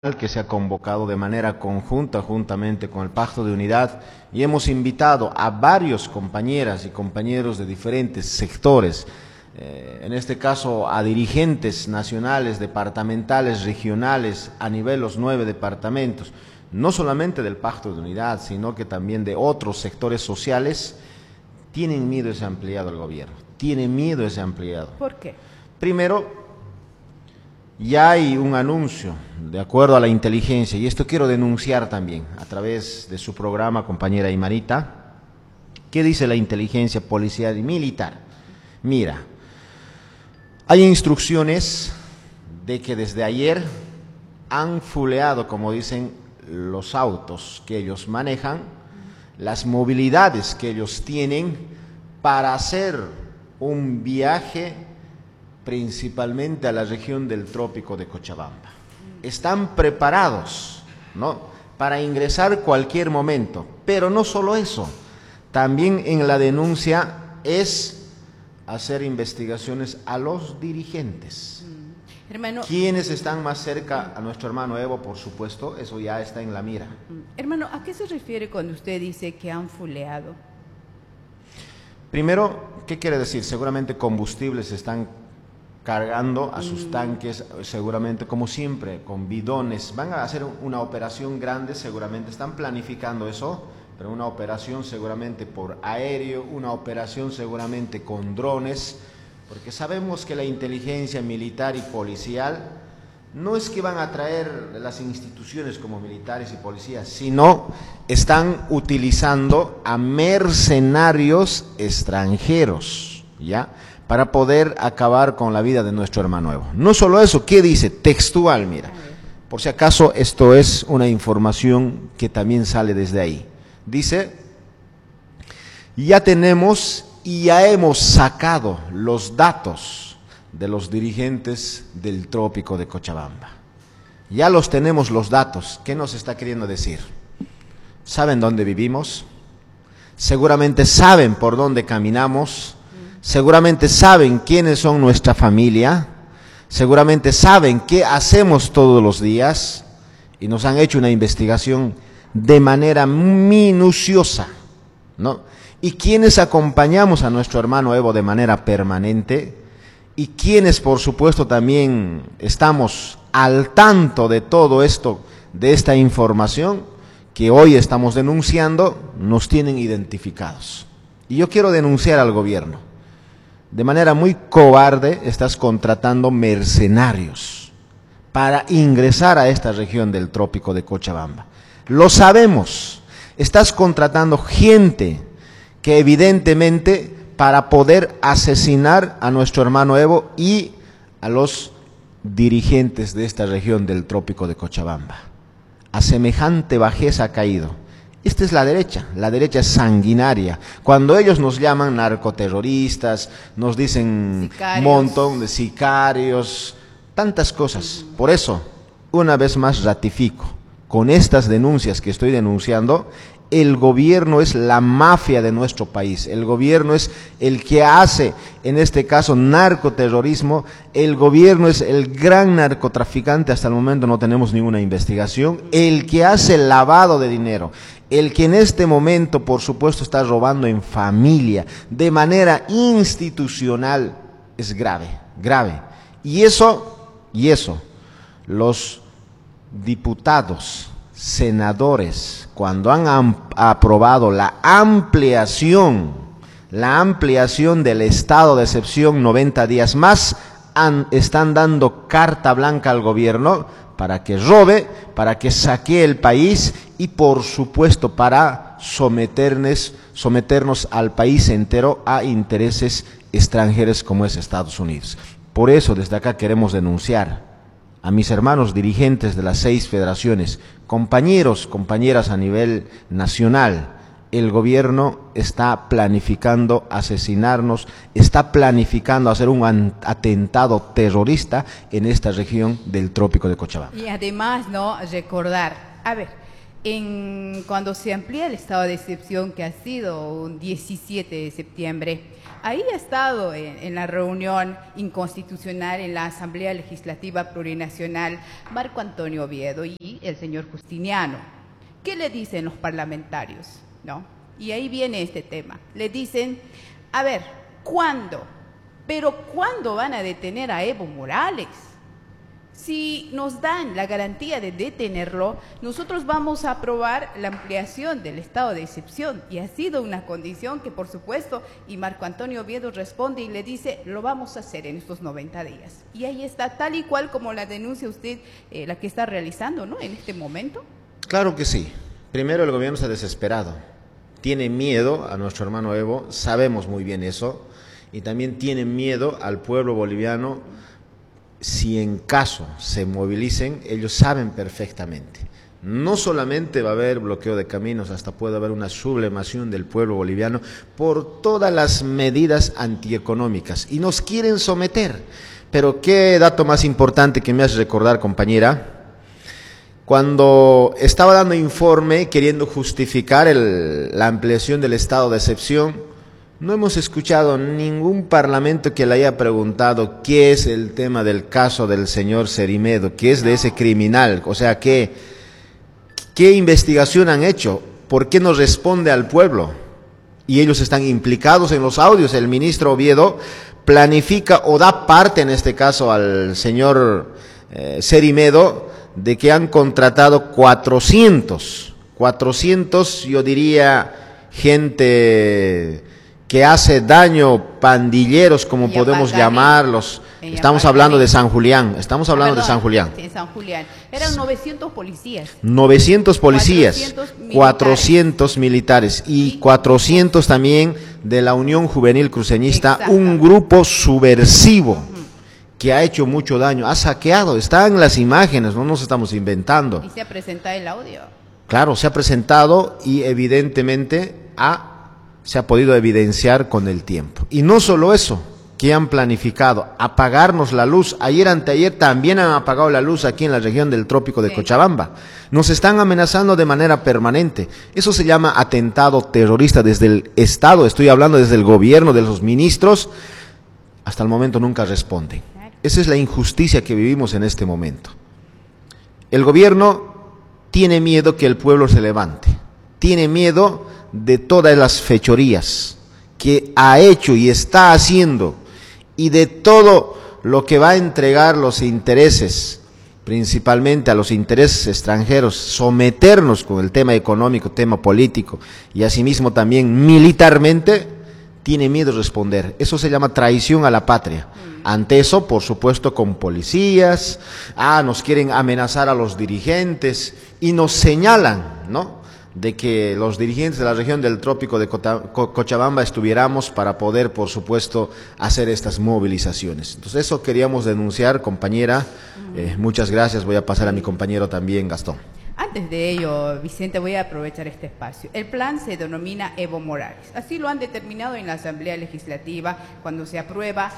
que se ha convocado de manera conjunta, juntamente con el Pacto de Unidad, y hemos invitado a varios compañeras y compañeros de diferentes sectores, en este caso a dirigentes nacionales, departamentales, regionales, a nivel los 9 departamentos, no solamente del Pacto de Unidad, sino que también de otros sectores sociales. Tienen miedo ese ampliado el gobierno, tiene miedo ese ampliado. ¿Por qué? Primero, ya hay un anuncio, de acuerdo a la inteligencia, y esto quiero denunciar también a través de su programa, compañera Imarita. ¿Qué dice la inteligencia policial y militar? Mira, hay instrucciones de que desde ayer han fuleado, como dicen, los autos que ellos manejan, las movilidades que ellos tienen para hacer un viaje principalmente a la región del trópico de Cochabamba. Están preparados, ¿no?, para ingresar cualquier momento, pero no solo eso, también en la denuncia es hacer investigaciones a los dirigentes. Hermano, ¿Quiénes están más cerca a nuestro hermano Evo? Por supuesto, eso ya está en la mira. Hermano, ¿a qué se refiere cuando usted dice que han fuleado? Primero, ¿qué quiere decir? Seguramente combustibles están cargando a sus tanques, seguramente como siempre, con bidones. Van a hacer una operación grande, seguramente están planificando eso, pero una operación seguramente por aéreo, una operación seguramente con drones, porque sabemos que la inteligencia militar y policial no es que van a traer las instituciones como militares y policías, sino están utilizando a mercenarios extranjeros, ¿ya?, para poder acabar con la vida de nuestro hermano Evo. No solo eso, ¿qué dice? Textual, mira. Por si acaso esto es una información que también sale desde ahí. Dice, ya tenemos y ya hemos sacado los datos de los dirigentes del trópico de Cochabamba. Ya los tenemos los datos. ¿Qué nos está queriendo decir? ¿Saben dónde vivimos? Seguramente saben por dónde caminamos. Seguramente saben quiénes son nuestra familia, seguramente saben qué hacemos todos los días y nos han hecho una investigación de manera minuciosa, ¿no? Y quienes acompañamos a nuestro hermano Evo de manera permanente y quienes por supuesto también estamos al tanto de todo esto, de esta información que hoy estamos denunciando, nos tienen identificados. Y yo quiero denunciar al gobierno. De manera muy cobarde estás contratando mercenarios para ingresar a esta región del trópico de Cochabamba. Lo sabemos, estás contratando gente que evidentemente para poder asesinar a nuestro hermano Evo y a los dirigentes de esta región del trópico de Cochabamba. A semejante bajeza ha caído. Esta es la derecha es sanguinaria. Cuando ellos nos llaman narcoterroristas, nos dicen un montón de sicarios, tantas cosas. Por eso, una vez más ratifico, con estas denuncias que estoy denunciando, el gobierno es la mafia de nuestro país, el gobierno es el que hace, en este caso, narcoterrorismo, el gobierno es el gran narcotraficante, hasta el momento no tenemos ninguna investigación, el que hace lavado de dinero, el que en este momento, por supuesto, está robando en familia, de manera institucional, es grave, grave. Y eso, los diputados, senadores, cuando han aprobado la ampliación del estado de excepción 90 días más, están dando carta blanca al gobierno para que robe, para que saquee el país y por supuesto para someternos al país entero a intereses extranjeros como es Estados Unidos. Por eso desde acá queremos denunciar a mis hermanos dirigentes de las 6 federaciones, compañeros, compañeras a nivel nacional. El gobierno está planificando asesinarnos, está planificando hacer un atentado terrorista en esta región del trópico de Cochabamba. Y además, ¿no?, recordar, a ver, Cuando se amplía el estado de excepción, que ha sido un 17 de septiembre, ahí ha estado en la reunión inconstitucional en la Asamblea Legislativa Plurinacional Marco Antonio Oviedo y el señor Justiniano. ¿Qué le dicen los parlamentarios? ¿No? Y ahí viene este tema. Le dicen, a ver, ¿cuándo? Pero ¿cuándo van a detener a Evo Morales? Si nos dan la garantía de detenerlo, nosotros vamos a aprobar la ampliación del estado de excepción. Y ha sido una condición que, por supuesto, y Marco Antonio Oviedo responde y le dice, lo vamos a hacer en estos 90 días. Y ahí está, tal y cual como la denuncia usted, la que está realizando, ¿no?, en este momento. Claro que sí. Primero, el gobierno está desesperado. Tiene miedo a nuestro hermano Evo, sabemos muy bien eso, y también tiene miedo al pueblo boliviano. Si en caso se movilicen, ellos saben perfectamente. No solamente va a haber bloqueo de caminos, hasta puede haber una sublevación del pueblo boliviano por todas las medidas antieconómicas. Y nos quieren someter. Pero qué dato más importante que me hace recordar, compañera. Cuando estaba dando informe queriendo justificar la ampliación del estado de excepción, no hemos escuchado ningún parlamento que le haya preguntado qué es el tema del caso del señor Cerimedo, qué es de ese criminal, o sea, qué investigación han hecho, por qué no responde al pueblo. Y ellos están implicados en los audios. El ministro Oviedo planifica o da parte, en este caso, al señor Cerimedo, de que han contratado 400, yo diría, gente que hace daño, pandilleros, como podemos llamarlos. Estamos hablando de San Julián, Sí, San Julián. Eran 900 policías. 900 policías, 400 militares y 400 también de la Unión Juvenil Cruceñista, un grupo subversivo que ha hecho mucho daño, ha saqueado, están las imágenes, no nos estamos inventando. Y se ha presentado el audio. Claro, se ha presentado y evidentemente se ha podido evidenciar con el tiempo. Y no solo eso, que han planificado apagarnos la luz. Ayer, anteayer también han apagado la luz aquí en la región del Trópico de Cochabamba. Nos están amenazando de manera permanente. Eso se llama atentado terrorista desde el Estado. Estoy hablando desde el gobierno, de los ministros. Hasta el momento nunca responden. Esa es la injusticia que vivimos en este momento. El gobierno tiene miedo que el pueblo se levante. Tiene miedo de todas las fechorías que ha hecho y está haciendo, y de todo lo que va a entregar los intereses, principalmente a los intereses extranjeros, someternos con el tema económico, tema político y asimismo también militarmente. Tiene miedo de responder. Eso se llama traición a la patria. Ante eso, por supuesto, con policías, nos quieren amenazar a los dirigentes y nos señalan, ¿no?, de que los dirigentes de la región del Trópico de Cochabamba estuviéramos para poder, por supuesto, hacer estas movilizaciones. Entonces, eso queríamos denunciar, compañera. Muchas gracias. Voy a pasar a mi compañero también, Gastón. Antes de ello, Vicente, voy a aprovechar este espacio. El plan se denomina Evo Morales. Así lo han determinado en la Asamblea Legislativa cuando se aprueba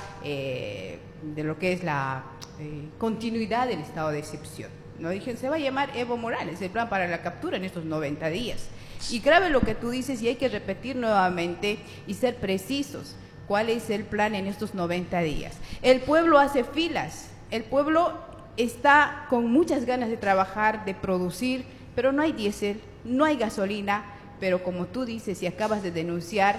de lo que es la continuidad del estado de excepción. No dije, se va a llamar Evo Morales, el plan para la captura en estos 90 días. Y grave lo que tú dices, y hay que repetir nuevamente y ser precisos. ¿Cuál es el plan en estos 90 días? El pueblo hace filas, el pueblo está con muchas ganas de trabajar, de producir, pero no hay diésel, no hay gasolina, pero como tú dices y acabas de denunciar,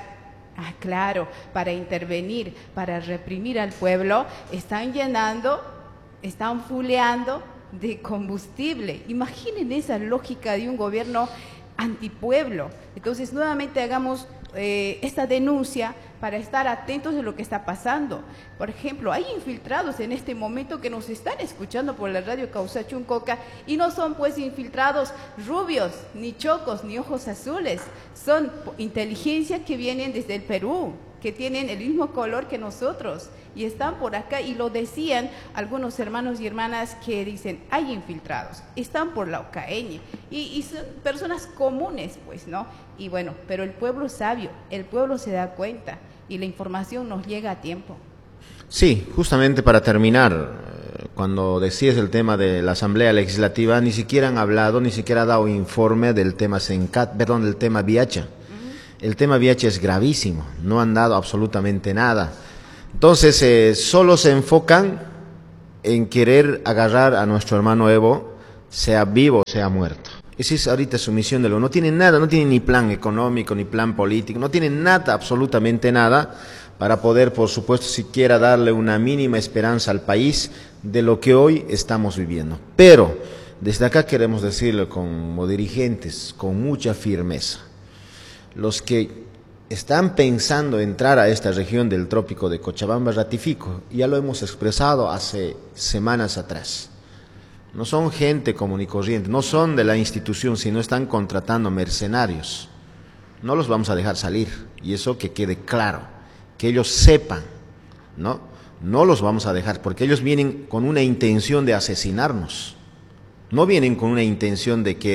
claro, para intervenir, para reprimir al pueblo, están llenando, están fuleando de combustible. Imaginen esa lógica de un gobierno antipueblo. Entonces, nuevamente hagamos esta denuncia para estar atentos de lo que está pasando. Por ejemplo, hay infiltrados en este momento que nos están escuchando por la radio Causachuncoca y no son pues infiltrados rubios, ni chocos, ni ojos azules. Son inteligencia que vienen desde el Perú, que tienen el mismo color que nosotros y están por acá, y lo decían algunos hermanos y hermanas que dicen, hay infiltrados, están por la Ocaña y son personas comunes, pues, ¿no? Y bueno, pero el pueblo es sabio, el pueblo se da cuenta y la información nos llega a tiempo. Sí, justamente para terminar, cuando decías el tema de la Asamblea Legislativa, ni siquiera han hablado, ni siquiera ha dado informe del tema Sencat, perdón, del tema Viacha. El tema Viacha es gravísimo, no han dado absolutamente nada. Entonces, solo se enfocan en querer agarrar a nuestro hermano Evo, sea vivo o sea muerto. Esa es ahorita su misión de lo. No tienen nada, no tienen ni plan económico, ni plan político, no tienen nada, absolutamente nada, para poder, por supuesto, siquiera darle una mínima esperanza al país de lo que hoy estamos viviendo. Pero desde acá queremos decirlo como dirigentes, con mucha firmeza, los que están pensando entrar a esta región del trópico de Cochabamba, ratifico, ya lo hemos expresado hace semanas atrás, no son gente común y corriente, no son de la institución, sino están contratando mercenarios. No los vamos a dejar salir, y eso que quede claro, que ellos sepan, ¿no? No los vamos a dejar, porque ellos vienen con una intención de asesinarnos, no vienen con una intención de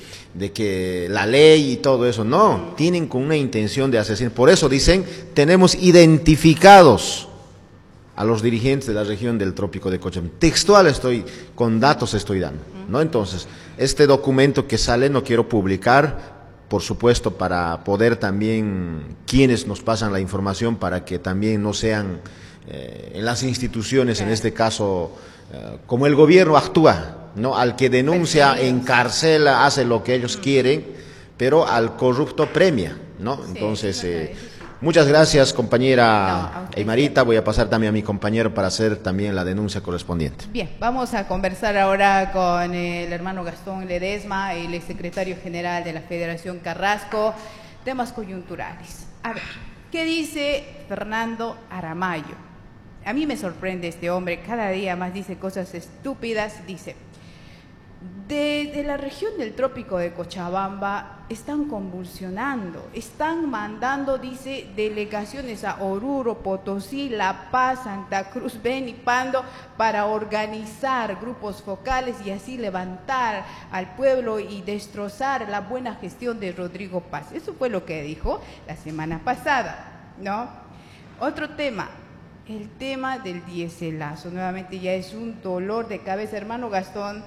que la ley y todo eso, no, tienen con una intención de asesinar. Por eso dicen, tenemos identificados a los dirigentes de la región del trópico de Cochabamba. Textual con datos estoy dando, ¿no? Entonces, este documento que sale no quiero publicar, por supuesto, para poder también, quienes nos pasan la información, para que también no sean en las instituciones, en este caso, como el gobierno actúa, ¿no? Al que denuncia, encarcela, hace lo que ellos quieren, pero al corrupto premia, ¿no? Entonces, muchas gracias, compañera Aymarita. Voy a pasar también a mi compañero para hacer también la denuncia correspondiente. Bien, vamos a conversar ahora con el hermano Gastón Ledesma, el exsecretario general de la Federación Carrasco, temas coyunturales. A ver, ¿qué dice Fernando Aramayo? A mí me sorprende este hombre, cada día más dice cosas estúpidas. Dice, de la región del trópico de Cochabamba están convulsionando, están mandando, dice, delegaciones a Oruro, Potosí, La Paz, Santa Cruz, Beni, Pando, para organizar grupos focales y así levantar al pueblo y destrozar la buena gestión de Rodrigo Paz. Eso fue lo que dijo la semana pasada, ¿no? Otro tema, el tema del diéselazo, nuevamente ya es un dolor de cabeza, hermano Gastón.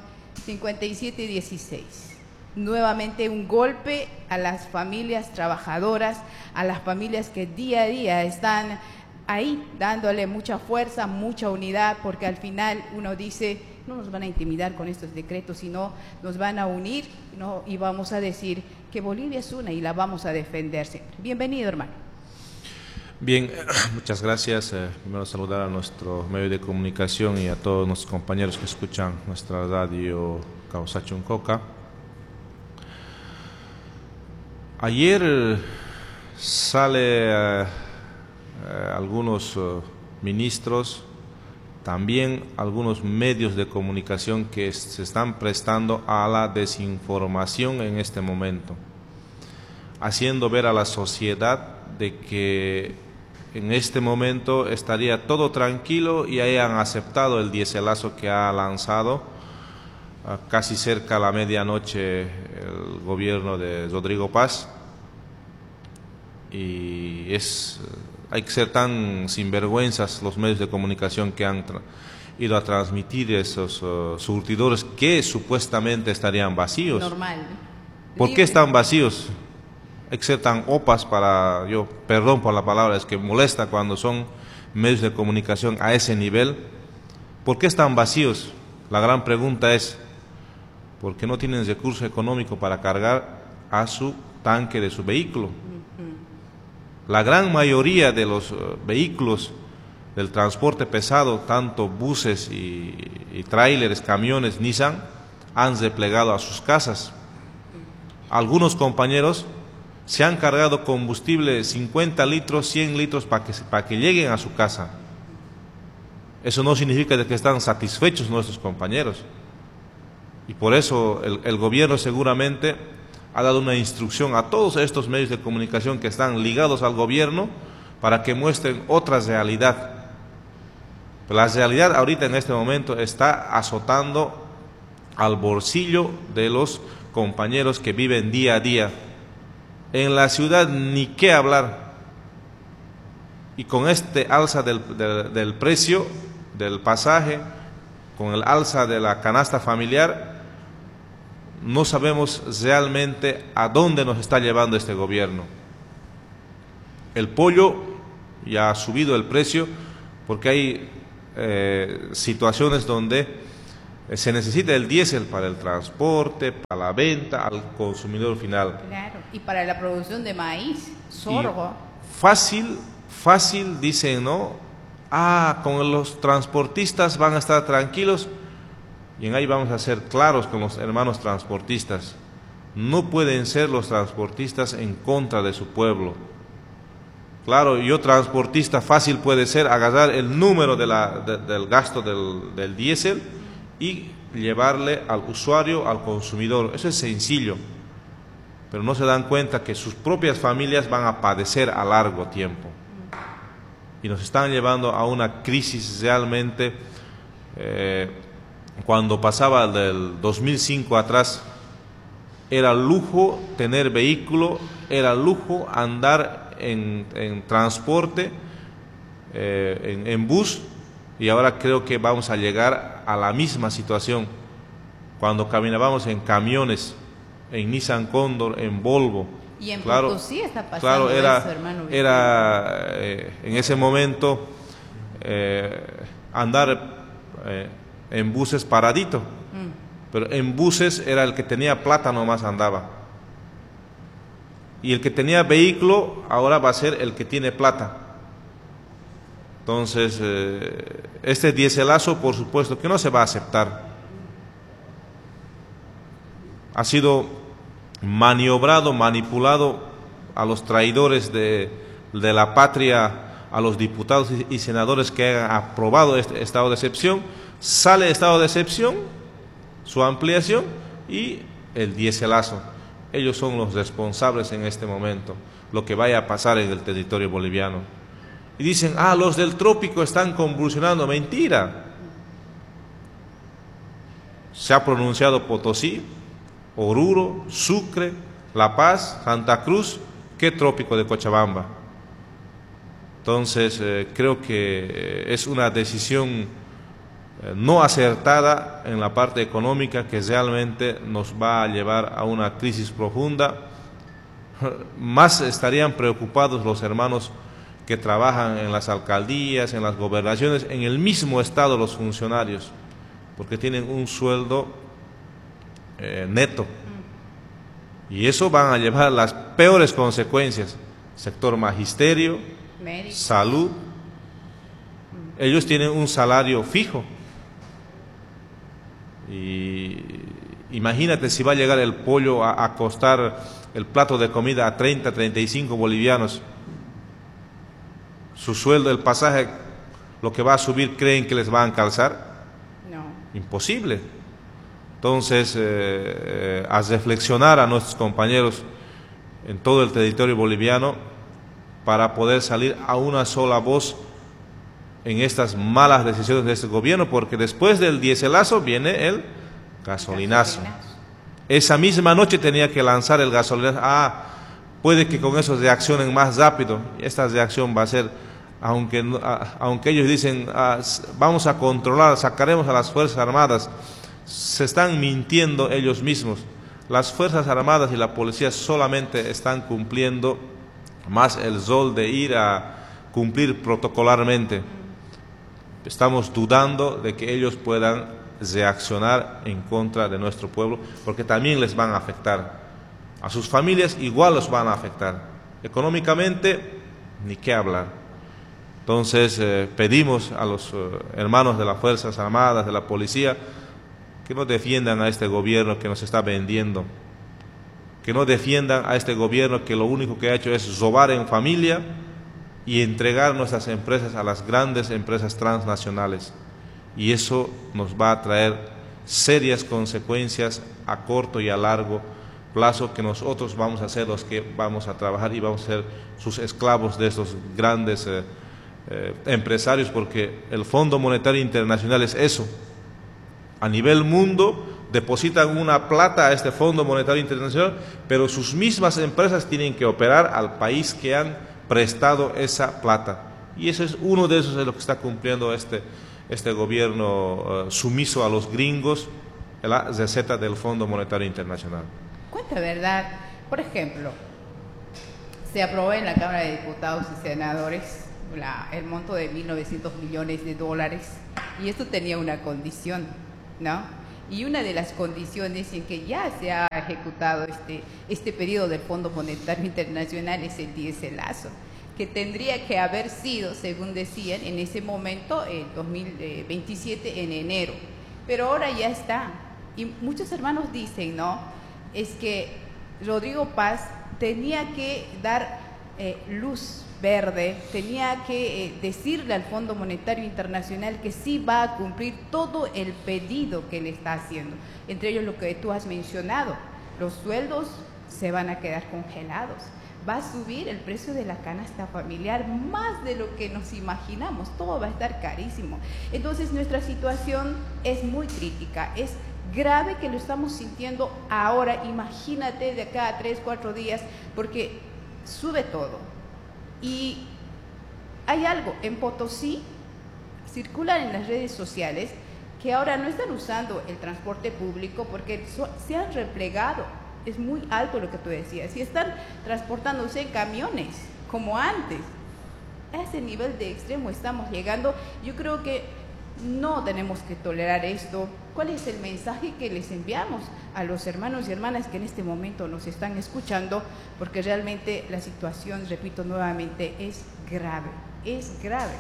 5716. Nuevamente un golpe a las familias trabajadoras, a las familias que día a día están ahí dándole mucha fuerza, mucha unidad, porque al final uno dice, no nos van a intimidar con estos decretos, sino nos van a unir, ¿no? Y vamos a decir que Bolivia es una y la vamos a defender siempre. Bienvenido, hermano. Bien, muchas gracias. Primero saludar a nuestro medio de comunicación y a todos nuestros compañeros que escuchan nuestra radio Causachuncoca. Ayer sale algunos ministros, también algunos medios de comunicación que se están prestando a la desinformación en este momento, haciendo ver a la sociedad de que en este momento estaría todo tranquilo y hayan aceptado el diéselazo que ha lanzado casi cerca a la medianoche el gobierno de Rodrigo Paz. Y hay que ser tan sinvergüenzas los medios de comunicación que han ido a transmitir esos surtidores que supuestamente estarían vacíos. Normal. ¿Por qué están vacíos? Hay que ser tan opas perdón por la palabra, es que molesta cuando son medios de comunicación a ese nivel. ¿Por qué están vacíos? La gran pregunta es, ¿por qué no tienen recurso económico para cargar a su tanque de su vehículo? La gran mayoría de los vehículos del transporte pesado, tanto buses y tráileres, camiones, Nissan, han replegado a sus casas. Algunos compañeros se han cargado combustible 50 litros, 100 litros para que lleguen a su casa. Eso no significa que están satisfechos nuestros compañeros. Y por eso el gobierno seguramente ha dado una instrucción a todos estos medios de comunicación que están ligados al gobierno para que muestren otra realidad. Pero la realidad ahorita en este momento está azotando al bolsillo de los compañeros que viven día a día. En la ciudad ni qué hablar, y con este alza del precio del pasaje, con el alza de la canasta familiar, no sabemos realmente a dónde nos está llevando este gobierno. El pollo ya ha subido el precio porque hay situaciones donde se necesita el diésel para el transporte, para la venta al consumidor final. Claro, y para la producción de maíz, sorgo. Y fácil, dicen, ¿no? Con los transportistas van a estar tranquilos. Y ahí vamos a ser claros con los hermanos transportistas. No pueden ser los transportistas en contra de su pueblo. Claro, yo transportista fácil puede ser agarrar el número del gasto del diésel y llevarle al usuario, al consumidor. Eso es sencillo, pero no se dan cuenta que sus propias familias van a padecer a largo tiempo y nos están llevando a una crisis realmente. Cuando pasaba del 2005 atrás, era lujo tener vehículo, era lujo andar en transporte, en bus. Y ahora creo que vamos a llegar a la misma situación. Cuando caminábamos en camiones, en Nissan Cóndor, en Volvo. Y en Potosí está pasando eso, hermano. Era en ese momento andar en buses paradito. Pero en buses era el que tenía plata nomás andaba. Y el que tenía vehículo ahora va a ser el que tiene plata. Entonces, este diéselazo, por supuesto, que no se va a aceptar. Ha sido maniobrado, manipulado a los traidores de la patria, a los diputados y senadores que han aprobado este estado de excepción. Sale el estado de excepción, su ampliación y el diéselazo. Ellos son los responsables en este momento, lo que vaya a pasar en el territorio boliviano. Y dicen, los del trópico están convulsionando. Mentira. Se ha pronunciado Potosí, Oruro, Sucre, La Paz, Santa Cruz. ¿Qué trópico de Cochabamba? Entonces, creo que es una decisión no acertada en la parte económica que realmente nos va a llevar a una crisis profunda. Más estarían preocupados los hermanos que trabajan en las alcaldías, en las gobernaciones, en el mismo estado los funcionarios, porque tienen un sueldo neto. Y eso van a llevar las peores consecuencias. Sector magisterio, médico, salud. Ellos tienen un salario fijo. Y imagínate si va a llegar el pollo a costar el plato de comida a 30, 35 bolivianos. Su sueldo, el pasaje, lo que va a subir, ¿creen que les van a calzar? No. Imposible. Entonces, a reflexionar a nuestros compañeros en todo el territorio boliviano para poder salir a una sola voz en estas malas decisiones de este gobierno, porque después del diéselazo viene el gasolinazo. Esa misma noche tenía que lanzar el gasolinazo. Puede que con eso reaccionen más rápido. Esta reacción va a ser, aunque ellos dicen, vamos a controlar, sacaremos a las Fuerzas Armadas, se están mintiendo ellos mismos. Las Fuerzas Armadas y la policía solamente están cumpliendo más el rol de ir a cumplir protocolarmente. Estamos dudando de que ellos puedan reaccionar en contra de nuestro pueblo, porque también les van a afectar. A sus familias igual los van a afectar. Económicamente, ni qué hablar. Entonces, pedimos a los hermanos de las Fuerzas Armadas, de la policía, que no defiendan a este gobierno que nos está vendiendo. Que no defiendan a este gobierno que lo único que ha hecho es robar en familia y entregar nuestras empresas a las grandes empresas transnacionales. Y eso nos va a traer serias consecuencias a corto y a largo plazo, que nosotros vamos a ser los que vamos a trabajar y vamos a ser sus esclavos de estos grandes empresarios, porque el Fondo Monetario Internacional es eso. A nivel mundo depositan una plata a este Fondo Monetario Internacional, pero sus mismas empresas tienen que operar al país que han prestado esa plata. Y eso es uno de esos de lo que está cumpliendo este gobierno sumiso a los gringos la receta del Fondo Monetario Internacional. Cuenta verdad. Por ejemplo, se aprobó en la Cámara de Diputados y Senadores el monto de 1.900 millones de dólares, y esto tenía una condición, ¿no? Y una de las condiciones en que ya se ha ejecutado este periodo del Fondo Monetario Internacional es el diéselazo, que tendría que haber sido, según decían en ese momento, el 2027 en enero, pero ahora ya está. Y muchos hermanos dicen, ¿no? Es que Rodrigo Paz tenía que dar luz verde, tenía que decirle al Fondo Monetario Internacional que sí va a cumplir todo el pedido que le está haciendo. Entre ellos lo que tú has mencionado, los sueldos se van a quedar congelados, va a subir el precio de la canasta familiar más de lo que nos imaginamos, todo va a estar carísimo. Entonces nuestra situación es muy crítica, es grave que lo estamos sintiendo ahora, imagínate de acá a 3, 4 días, porque sube todo. Y hay algo, en Potosí circulan en las redes sociales que ahora no están usando el transporte público porque se han replegado, es muy alto lo que tú decías, y están transportándose en camiones como antes. A ese nivel de extremo estamos llegando. Yo creo que no tenemos que tolerar esto. ¿Cuál es el mensaje que les enviamos a los hermanos y hermanas que en este momento nos están escuchando? Porque realmente la situación, repito nuevamente, es grave, es grave.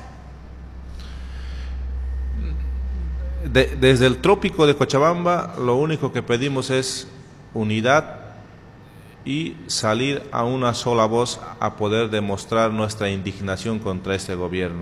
Desde el trópico de Cochabamba, lo único que pedimos es unidad y salir a una sola voz a poder demostrar nuestra indignación contra este gobierno.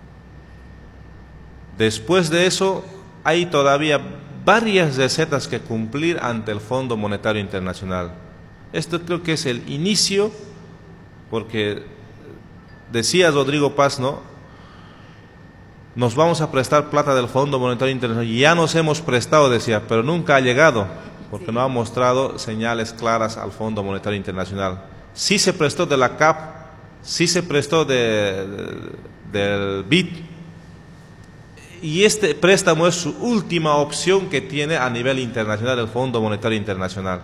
Después de eso, hay todavía varias recetas que cumplir ante el Fondo Monetario Internacional. Esto creo que es el inicio, porque decía Rodrigo Paz, ¿no? Nos vamos a prestar plata del Fondo Monetario Internacional. Ya nos hemos prestado, decía, pero nunca ha llegado, porque no ha mostrado señales claras al Fondo Monetario Internacional. Sí se prestó de la CAP, sí se prestó del BID, y este préstamo es su última opción que tiene a nivel internacional el Fondo Monetario Internacional.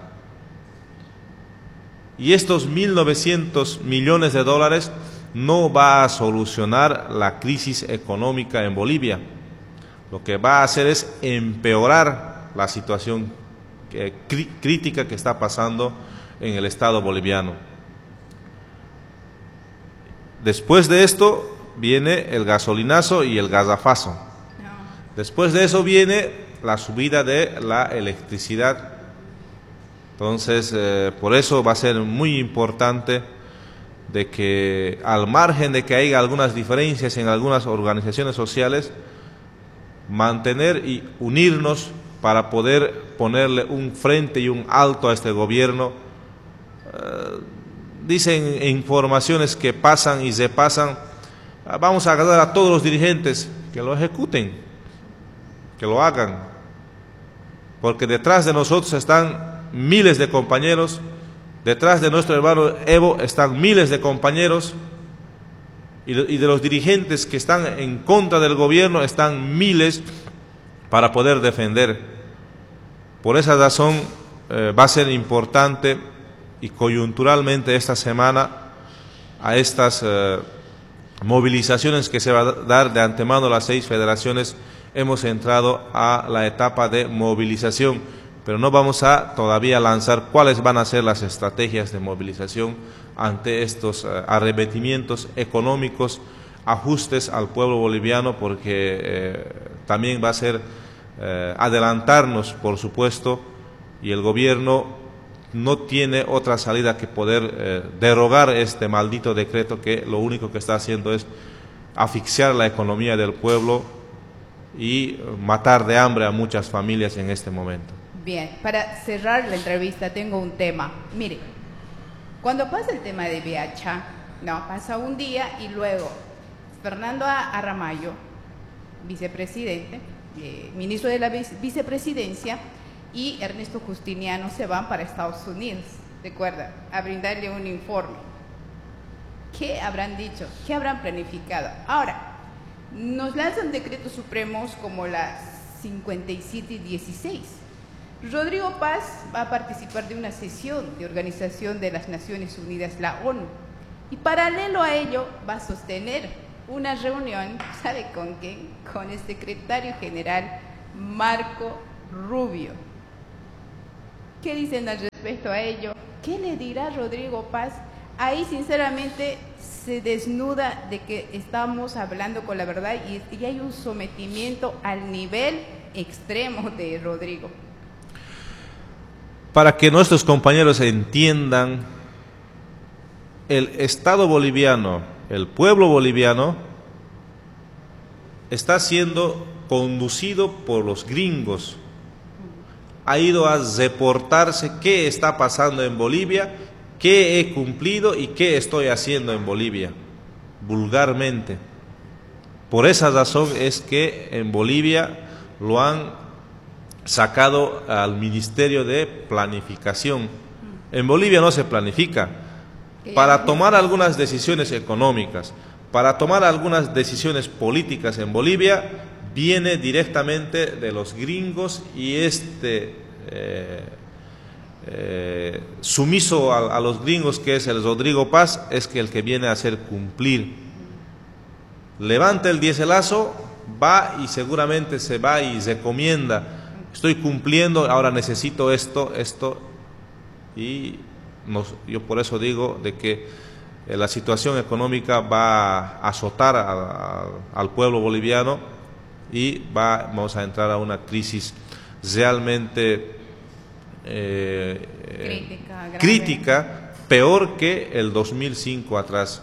Y estos 1.900 millones de dólares no va a solucionar la crisis económica en Bolivia. Lo que va a hacer es empeorar la situación crítica que está pasando en el Estado boliviano. Después de esto viene el gasolinazo y el gasafazo. Después de eso viene la subida de la electricidad. Entonces, por eso va a ser muy importante de que, al margen de que haya algunas diferencias en algunas organizaciones sociales, mantener y unirnos para poder ponerle un frente y un alto a este gobierno. Dicen informaciones que pasan y se pasan. Vamos a agarrar a todos los dirigentes que lo ejecuten, que lo hagan, porque detrás de nosotros están miles de compañeros, detrás de nuestro hermano Evo están miles de compañeros, y de los dirigentes que están en contra del gobierno están miles para poder defender. Por esa razón va a ser importante, y coyunturalmente esta semana, a estas movilizaciones que se va a dar de antemano las 6 federaciones, hemos entrado a la etapa de movilización, pero no vamos a todavía lanzar cuáles van a ser las estrategias de movilización ante estos arremetimientos económicos, ajustes al pueblo boliviano, porque también va a ser adelantarnos, por supuesto, y el gobierno no tiene otra salida que poder derogar este maldito decreto, que lo único que está haciendo es asfixiar la economía del pueblo y matar de hambre a muchas familias en este momento. Bien, para cerrar la entrevista tengo un tema. Mire, cuando pasa el tema de Viacha, no, pasa un día y luego Fernando Aramayo, vicepresidente, ministro de la vicepresidencia, y Ernesto Justiniano se van para Estados Unidos, recuerda, a brindarle un informe. ¿Qué habrán dicho? ¿Qué habrán planificado? Ahora, nos lanzan decretos supremos como la 5716. Rodrigo Paz va a participar de una sesión de Organización de las Naciones Unidas, la ONU, y paralelo a ello va a sostener una reunión, ¿sabe con quién? Con el secretario general Marco Rubio. ¿Qué dicen al respecto a ello? ¿Qué le dirá Rodrigo Paz? Ahí sinceramente se desnuda de que estamos hablando con la verdad y hay un sometimiento al nivel extremo de Rodrigo. Para que nuestros compañeros entiendan, el Estado boliviano, el pueblo boliviano, está siendo conducido por los gringos. Ha ido a reportarse qué está pasando en Bolivia, qué he cumplido y qué estoy haciendo en Bolivia, vulgarmente. Por esa razón es que en Bolivia lo han sacado al Ministerio de Planificación. En Bolivia no se planifica. Para tomar algunas decisiones económicas, para tomar algunas decisiones políticas en Bolivia, viene directamente de los gringos y sumiso a los gringos, que es el Rodrigo Paz, es que el que viene a hacer cumplir. Levanta el diéselazo, va y seguramente se va y recomienda. Estoy cumpliendo, ahora necesito esto, y yo por eso digo de que la situación económica va a azotar al pueblo boliviano y vamos a entrar a una crisis realmente crítica, peor que el 2005 atrás.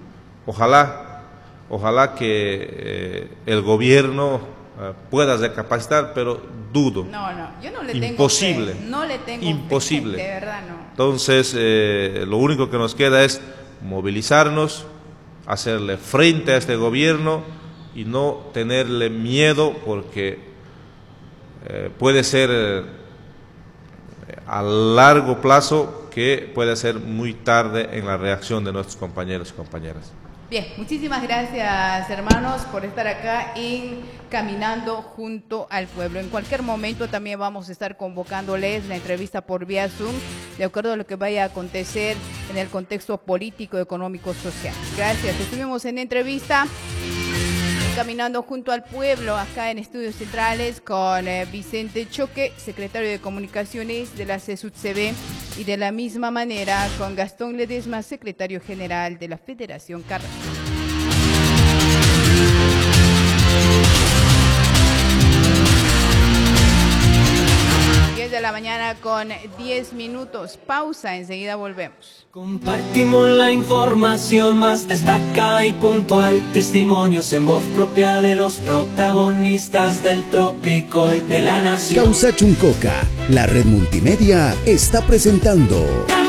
Ojalá que el gobierno pueda recapacitar, pero dudo. No, yo no le imposible, tengo fe. No le tengo imposible. Fe, de verdad no. Entonces, lo único que nos queda es movilizarnos, hacerle frente a este gobierno y no tenerle miedo, porque puede ser a largo plazo que puede ser muy tarde en la reacción de nuestros compañeros y compañeras. Bien, muchísimas gracias, hermanos, por estar acá en Caminando junto al pueblo. En cualquier momento también vamos a estar convocándoles la entrevista por vía Zoom, de acuerdo a lo que vaya a acontecer en el contexto político, económico, social. Gracias. Estuvimos en entrevista Caminando junto al pueblo, acá en Estudios Centrales, con Vicente Choque, secretario de Comunicaciones de la CSUTCB, y de la misma manera con Gastón Ledesma, secretario general de la Federación Carrera. 10 de la mañana con 10 minutos. Pausa, enseguida volvemos. Compartimos la información más destacada y puntual. Testimonios en voz propia de los protagonistas del trópico y de la nación. Causa Chuncoca, la red multimedia, está presentando